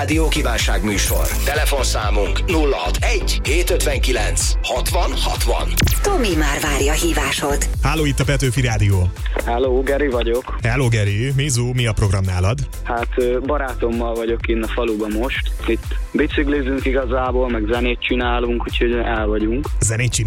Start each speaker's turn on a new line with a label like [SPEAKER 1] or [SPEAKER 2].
[SPEAKER 1] Rádió kívánságműsor. Telefonszámunk 061 759 60 60.
[SPEAKER 2] Tomi már várja hívásod.
[SPEAKER 3] Háló, itt a Petőfi Rádió.
[SPEAKER 4] Háló, Geri vagyok.
[SPEAKER 3] Hello, Geri. Mizu, mi a program nálad?
[SPEAKER 4] Hát barátommal vagyok innen a faluban most. Itt biciklizünk igazából, meg zenét csinálunk, úgyhogy el vagyunk.
[SPEAKER 3] Zenét